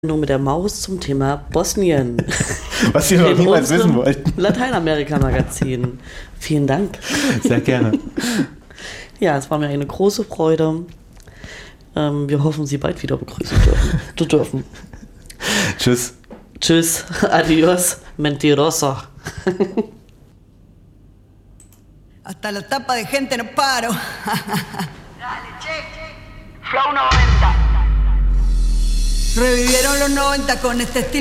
Nur mit der Maus zum Thema Bosnien. Was Sie noch niemals wissen wollten. Lateinamerika-Magazin. Vielen Dank. Sehr gerne. Ja, es war mir eine große Freude. Wir hoffen, Sie bald wieder begrüßen dürfen. Tschüss. Tschüss. Adios. Mentiroso. Hasta la tapa de gente no paro. Dale, check. Flow 90. Revivieron los 90 con este estilo.